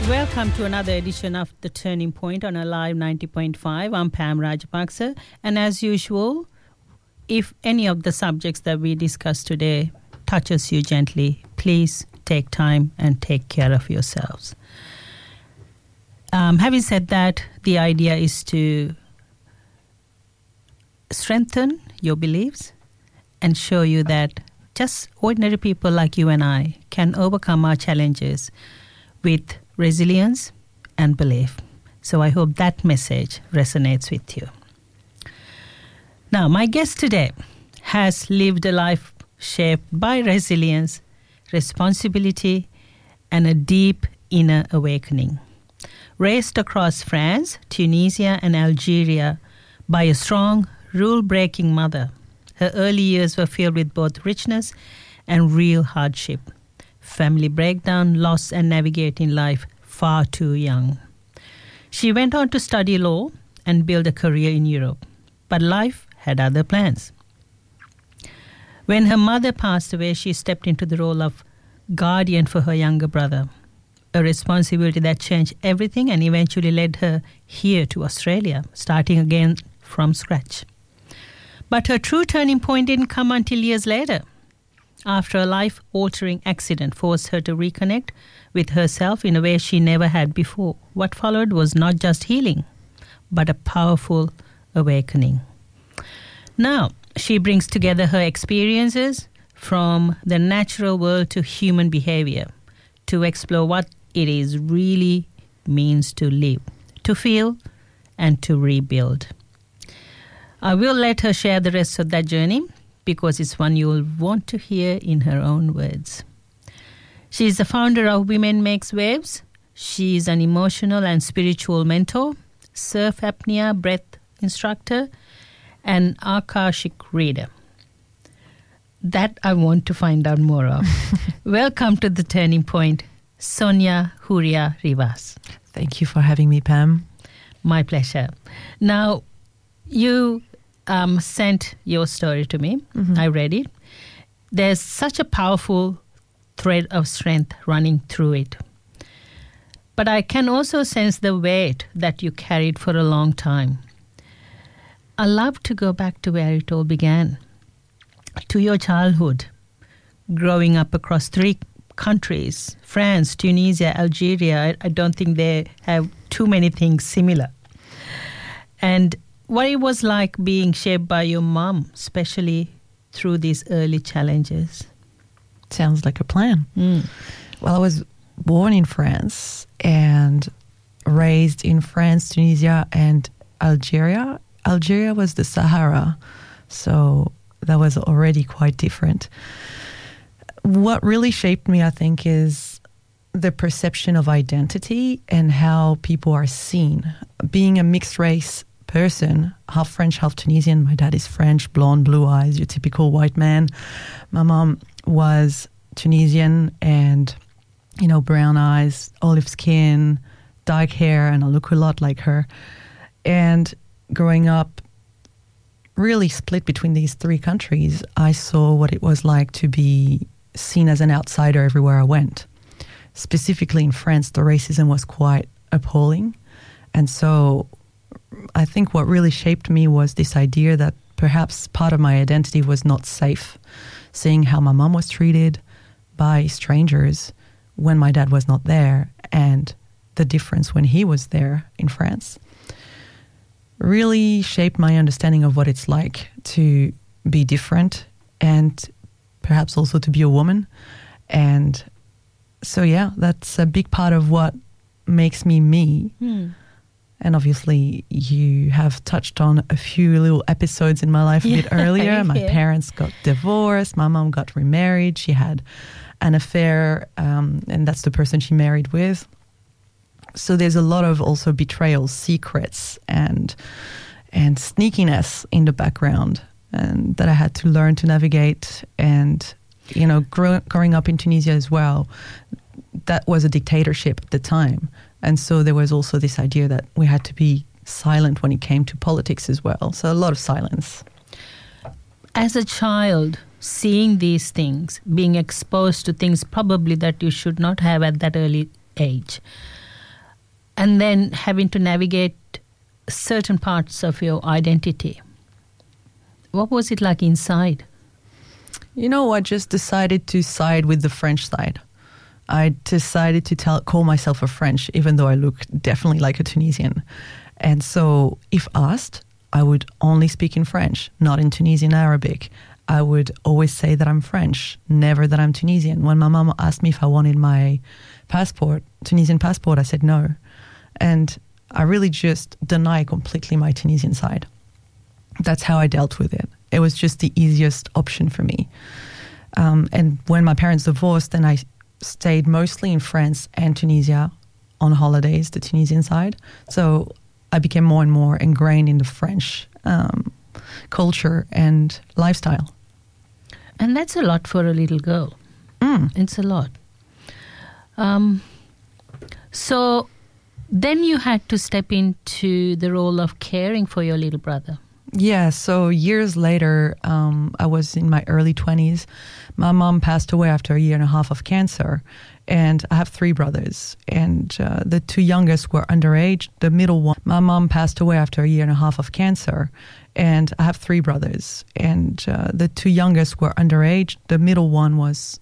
Welcome to another edition of The Turning Point on Alive 90.5. I'm Pam Rajapaksa. And as usual, if any of the subjects that we discuss today touches you gently, please take time and take care of yourselves. Having said that, the idea is to strengthen your beliefs and show you that just ordinary people like you and I can overcome our challenges with resilience and belief. So I hope that message resonates with you. Now, my guest today has lived a life shaped by resilience, responsibility, and a deep inner awakening. Raised across France, Tunisia, and Algeria by a strong, rule-breaking mother, her early years were filled with both richness and real hardship, family breakdown, loss, and navigating life far too young. She went on to study law and build a career in Europe, but life had other plans. When her mother passed away, she stepped into the role of guardian for her younger brother, a responsibility that changed everything and eventually led her here to Australia, starting again from scratch. But her true turning point didn't come until years later, after a life-altering accident forced her to reconnect with herself in a way she never had before. What followed was not just healing, but a powerful awakening. Now, she brings together her experiences from the natural world to human behavior to explore what it is really means to live, to feel, and to rebuild. I will let her share the rest of that journey because it's one you'll want to hear in her own words. She is the founder of Women Makes Waves. She is an emotional and spiritual mentor, surf apnea breath instructor, and Akashic reader. That I want to find out more of. Welcome to The Turning Point, Sonia Huria Rivas. Thank you for having me, Pam. My pleasure. Now, you sent your story to me. Mm-hmm. I read it. There's such a powerful thread of strength running through it. But I can also sense the weight that you carried for a long time. I love to go back to where it all began, to your childhood, growing up across 3 countries, France, Tunisia, Algeria. I don't think they have too many things similar. And what it was like being shaped by your mom, especially through these early challenges. Sounds like a plan. Well, I was born in France and raised in France, Tunisia, and Algeria. Algeria was the Sahara, so that was already quite different. What really shaped me, I think, is the perception of identity and how people are seen. Being a mixed race person, half French, half Tunisian. My dad is French, blonde, blue eyes, your typical white man. My mom was Tunisian and, brown eyes, olive skin, dark hair, and I look a lot like her. And growing up really split between these 3 countries, I saw what it was like to be seen as an outsider everywhere I went. Specifically in France, the racism was quite appalling. And so I think what really shaped me was this idea that perhaps part of my identity was not safe, seeing how my mom was treated by strangers when my dad was not there and the difference when he was there in France really shaped my understanding of what it's like to be different and perhaps also to be a woman. And so, yeah, that's a big part of what makes me me. And obviously, you have touched on a few little episodes in my life a bit earlier. My parents got divorced. My mom got remarried. She had an affair, and that's the person she married with. So there's a lot of also betrayal, secrets, and sneakiness in the background, and that I had to learn to navigate. And, growing up in Tunisia as well, that was a dictatorship at the time. And so there was also this idea that we had to be silent when it came to politics as well. So a lot of silence. As a child, seeing these things, being exposed to things probably that you should not have at that early age, and then having to navigate certain parts of your identity. What was it like inside? You know, I just decided to side with the French side. I decided to call myself a French, even though I look definitely like a Tunisian. And so if asked, I would only speak in French, not in Tunisian Arabic. I would always say that I'm French, never that I'm Tunisian. When my mom asked me if I wanted my passport, Tunisian passport, I said no. And I really just deny completely my Tunisian side. That's how I dealt with it. It was just the easiest option for me. And when my parents divorced, then I stayed mostly in France and Tunisia on holidays, the Tunisian side. So I became more and more ingrained in the French culture and lifestyle. And that's a lot for a little girl. It's a lot. So then you had to step into the role of caring for your little brother. Yeah, so years later, I was in my early 20s. My mom passed away after a year and a half of cancer, and I have 3 brothers, and the 2 youngest were underage. The middle one, my mom passed away after a year and a half of cancer, and I have 3 brothers, and the 2 youngest were underage. The middle one was